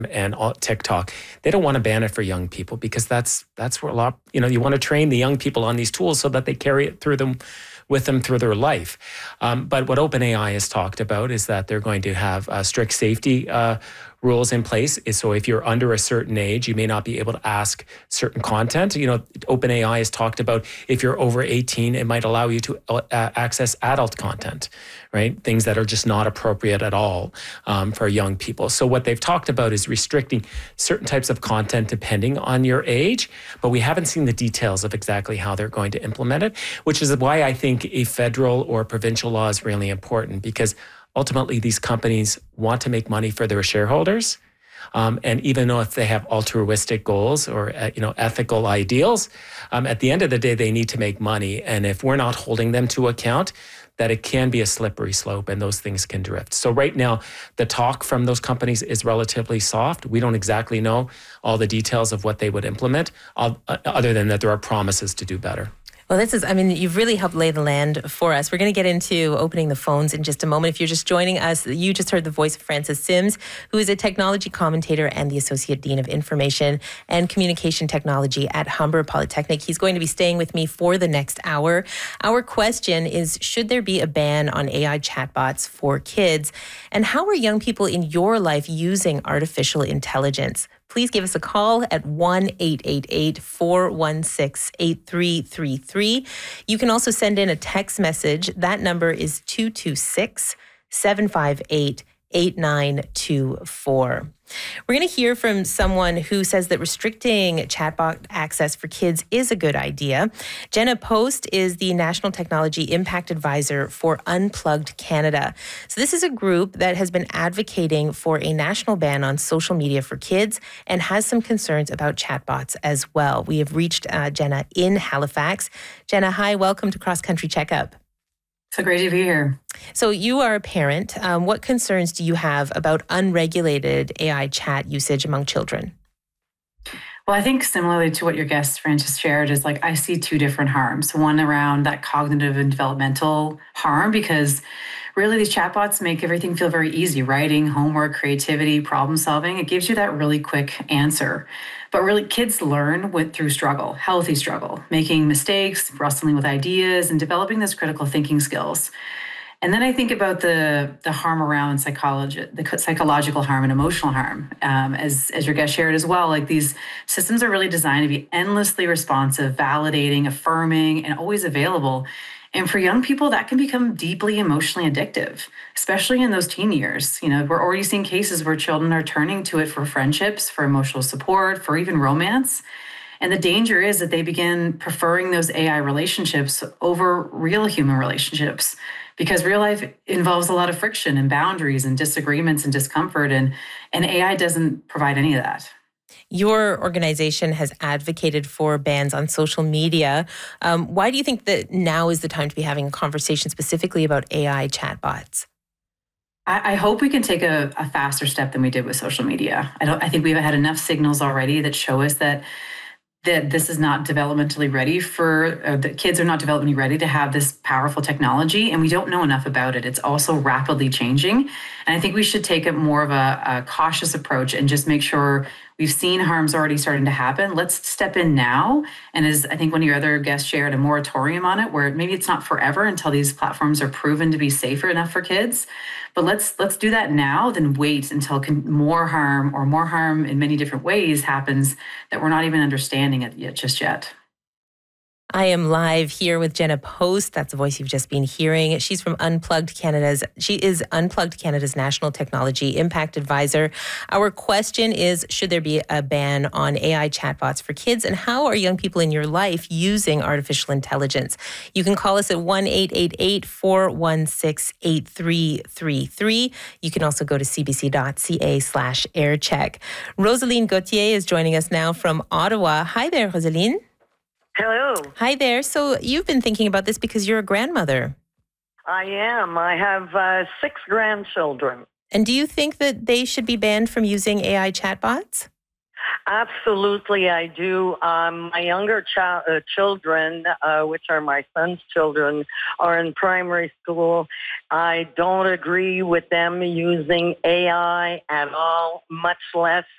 and TikTok. They don't want to ban it for young people because that's where a lot, you want to train the young people on these tools so that they carry it with them through their life. But what OpenAI has talked about is that they're going to have strict safety rules in place. So if you're under a certain age, you may not be able to ask certain content. OpenAI has talked about if you're over 18, it might allow you to access adult content, right? Things that are just not appropriate at all for young people. So what they've talked about is restricting certain types of content depending on your age, but we haven't seen the details of exactly how they're going to implement it, which is why I think a federal or provincial law is really important, because ultimately these companies want to make money for their shareholders. And even though if they have altruistic goals or ethical ideals, at the end of the day, they need to make money. And if we're not holding them to account, that it can be a slippery slope and those things can drift. So right now, the talk from those companies is relatively soft. We don't exactly know all the details of what they would implement, other than that there are promises to do better. Well, you've really helped lay the land for us. We're going to get into opening the phones in just a moment. If you're just joining us, you just heard the voice of Francis Sims, who is a technology commentator and the Associate Dean of Information and Communication Technology at Humber Polytechnic. He's going to be staying with me for the next hour. Our question is, should there be a ban on AI chatbots for kids? And how are young people in your life using artificial intelligence? Please give us a call at 1-888-416-8333. You can also send in a text message. That number is 226-758-8924. We're going to hear from someone who says that restricting chatbot access for kids is a good idea. Jenna Post is the National Technology Impact Advisor for Unplugged Canada. So this is a group that has been advocating for a national ban on social media for kids and has some concerns about chatbots as well. We have reached Jenna in Halifax. Jenna, hi, welcome to Cross Country Checkup. So great to be here. So you are a parent. What concerns do you have about unregulated AI chat usage among children? Well, I think similarly to what your guest Francis shared is I see two different harms. One around that cognitive and developmental harm, because really these chatbots make everything feel very easy. Writing, homework, creativity, problem solving. It gives you that really quick answer. But really kids learn through struggle, healthy struggle, making mistakes, wrestling with ideas, and developing those critical thinking skills. And then I think about the harm around psychology, the psychological harm and emotional harm. As your guest shared as well, these systems are really designed to be endlessly responsive, validating, affirming, and always available. And for young people, that can become deeply emotionally addictive, especially in those teen years. We're already seeing cases where children are turning to it for friendships, for emotional support, for even romance. And the danger is that they begin preferring those AI relationships over real human relationships, because real life involves a lot of friction and boundaries and disagreements and discomfort, and AI doesn't provide any of that. Your organization has advocated for bans on social media. Why do you think that now is the time to be having a conversation specifically about AI chatbots? I hope we can take a faster step than we did with social media. I think we've had enough signals already that show us that this is not developmentally ready the kids are not developmentally ready to have this powerful technology, and we don't know enough about it. It's also rapidly changing. And I think we should take more of a cautious approach and just make sure we've seen harms already starting to happen. Let's step in now. And as I think one of your other guests shared, a moratorium on it, where maybe it's not forever until these platforms are proven to be safer enough for kids. But let's do that now, then wait until more harm in many different ways happens that we're not even understanding it just yet. I am live here with Jenna Post. That's the voice you've just been hearing. She is Unplugged Canada's National Technology Impact Advisor. Our question is, should there be a ban on AI chatbots for kids? And how are young people in your life using artificial intelligence? You can call us at 1-888-416-8333. You can also go to cbc.ca/aircheck. Rosaline Gauthier is joining us now from Ottawa. Hi there, Rosaline. Hello. Hi there. So you've been thinking about this because you're a grandmother. I am. I have 6 grandchildren. And do you think that they should be banned from using AI chatbots? Absolutely, I do. My younger children, which are my son's children, are in primary school. I don't agree with them using AI at all, much less